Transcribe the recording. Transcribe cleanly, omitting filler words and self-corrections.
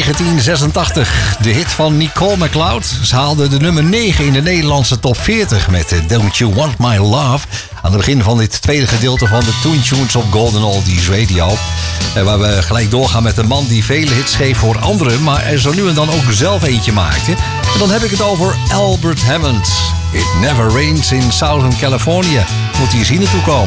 1986. De hit van Nicole McLeod. Ze haalde de nummer 9 in de Nederlandse top 40 met Don't You Want My Love. Aan het begin van dit tweede gedeelte van de Toon Tunes op Golden Oldies Radio. Waar we gelijk doorgaan met een man die vele hits schreef voor anderen, maar er zo nu en dan ook zelf eentje maakte. En dan heb ik het over Albert Hammond. It Never Rains in Southern California. Moet hij eens hier naartoe komen.